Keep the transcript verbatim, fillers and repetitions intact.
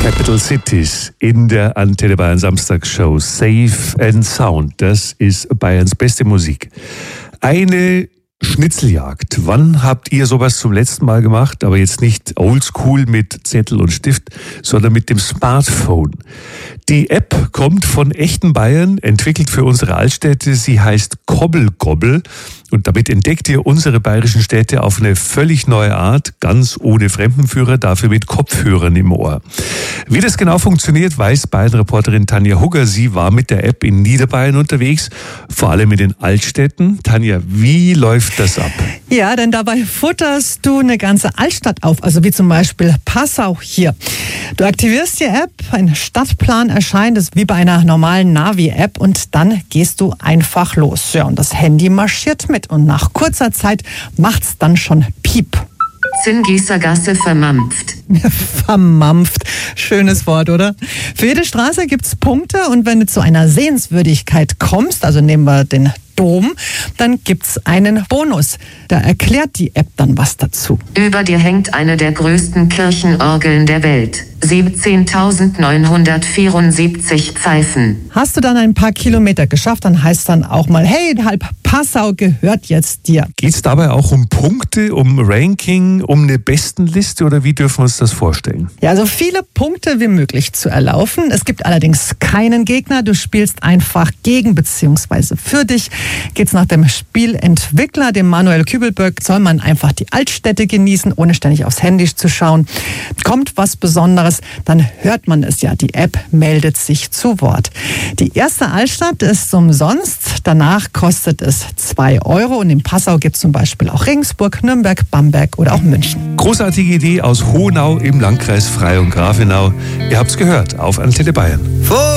Capital Cities in der Antenne Bayern Samstagsshow. Safe and Sound, das ist Bayerns beste Musik. Eine Schnitzeljagd. Wann habt ihr sowas zum letzten Mal gemacht? Aber jetzt nicht oldschool mit Zettel und Stift, sondern mit dem Smartphone. Die App kommt von echten Bayern, entwickelt für unsere Altstädte. Sie heißt Kobbel Gobbel. Und damit entdeckt ihr unsere bayerischen Städte auf eine völlig neue Art, ganz ohne Fremdenführer, dafür mit Kopfhörern im Ohr. Wie das genau funktioniert, weiß Bayern-Reporterin Tanja Hugger. Sie war mit der App in Niederbayern unterwegs, vor allem in den Altstädten. Tanja, wie läuft das ab? Ja, denn dabei futterst du eine ganze Altstadt auf, also wie zum Beispiel Passau hier. Du aktivierst die App, ein Stadtplan erscheint, das ist wie bei einer normalen Navi-App und dann gehst du einfach los. Ja, und das Handy marschiert mit und nach kurzer Zeit macht's dann schon Piep. Zingießergasse vermampft. Vermampft. Schönes Wort, oder? Für jede Straße gibt's Punkte und wenn du zu einer Sehenswürdigkeit kommst, also nehmen wir den Dom, dann gibt's einen Bonus. Da erklärt die App dann was dazu. Über dir hängt eine der größten Kirchenorgeln der Welt. siebzehntausendneunhundertvierundsiebzig Pfeifen. Hast du dann ein paar Kilometer geschafft, dann heißt dann auch mal, hey, halb Passau gehört jetzt dir. Geht's dabei auch um Punkte, um Ranking, um eine Bestenliste oder wie dürfen wir uns das vorstellen? Ja, so viele Punkte wie möglich zu erlaufen. Es gibt allerdings keinen Gegner. Du spielst einfach gegen bzw. für dich. Geht's nach dem Spielentwickler, dem Manuel Kübelböck, soll man einfach die Altstädte genießen, ohne ständig aufs Handy zu schauen. Kommt was Besonderes, dann hört man es ja. Die App meldet sich zu Wort. Die erste Altstadt ist umsonst. Danach kostet es zwei Euro. Und in Passau gibt es zum Beispiel auch Regensburg, Nürnberg, Bamberg oder auch München. Großartige Idee aus Hohenau im Landkreis Frei und Grafenau. Ihr habt's gehört auf Antenne Bayern.